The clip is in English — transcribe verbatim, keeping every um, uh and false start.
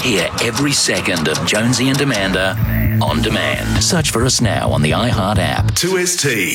Hear every second of Jonesy and Amanda on demand. Search for us now on the iHeart app. two S T.